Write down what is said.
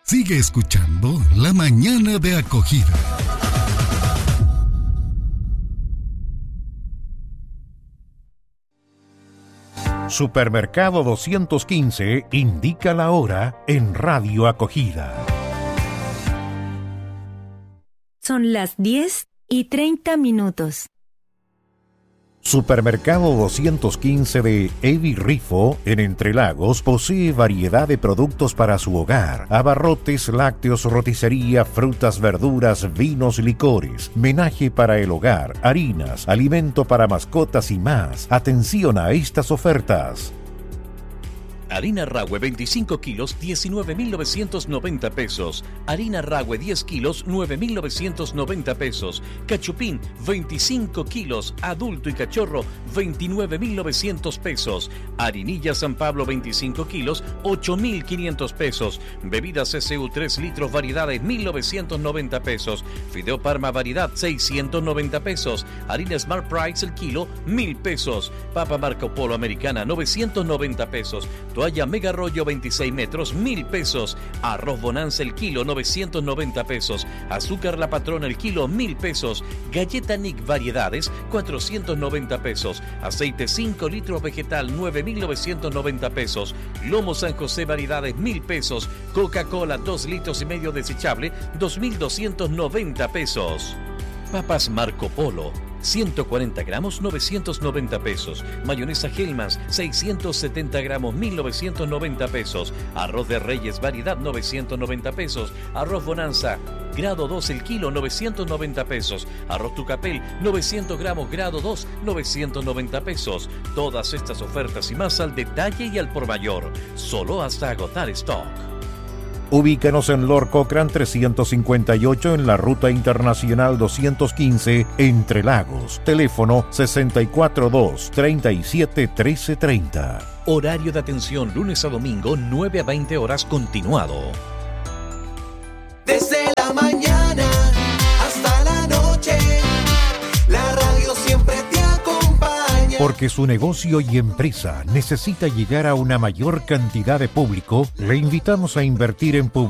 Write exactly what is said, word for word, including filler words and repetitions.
Sigue escuchando La Mañana de Acogida. Supermercado doscientos quince indica la hora en Radio Acogida. Son las diez y treinta minutos. Supermercado doscientos quince de Evi Rifo, en Entre Lagos, posee variedad de productos para su hogar: abarrotes, lácteos, roticería, frutas, verduras, vinos, licores, menaje para el hogar, harinas, alimento para mascotas y más. Atención a estas ofertas. Harina Rahue veinticinco kilos, diecinueve mil novecientos noventa pesos. Harina Rahue diez kilos, nueve mil novecientos noventa pesos. Cachupín veinticinco kilos, adulto y cachorro, veintinueve mil novecientos pesos. Harinilla San Pablo veinticinco kilos, ocho mil quinientos pesos. Bebidas C C U tres litros variedades, mil novecientos noventa pesos. Fideo Parma variedad, seiscientos noventa pesos. Harina Smart Price el kilo, mil pesos. Papa Marco Polo americana, novecientos noventa pesos. Toalla Mega Rollo veintiséis metros, mil pesos. Arroz Bonanza el kilo, novecientos noventa pesos. Azúcar La Patrona el kilo, mil pesos. Galleta Nick variedades, cuatrocientos noventa pesos. Aceite cinco litros vegetal, nueve mil novecientos noventa pesos. Lomo San José variedades, mil pesos. Coca-Cola dos litros y medio desechable, dos mil doscientos noventa pesos. Papas Marco Polo, ciento cuarenta gramos, novecientos noventa pesos. Mayonesa Hellmann's, seiscientos setenta gramos, mil novecientos noventa pesos. Arroz de Reyes variedad, novecientos noventa pesos. Arroz Bonanza, grado dos el kilo, novecientos noventa pesos. Arroz Tucapel, novecientos gramos, grado dos, novecientos noventa pesos. Todas estas ofertas y más al detalle y al por mayor, solo hasta agotar stock. Ubícanos en Lord Cochrane trescientos cincuenta y ocho en la Ruta Internacional doscientos quince, Entre Lagos. Teléfono sesenta y cuatro dos, treinta y siete, trece treinta. Horario de atención lunes a domingo, nueve a veinte horas continuado. Desde la mañana hasta la noche, la radio siempre te acompaña. Porque su negocio y empresa necesita llegar a una mayor cantidad de público, le invitamos a invertir en publicidad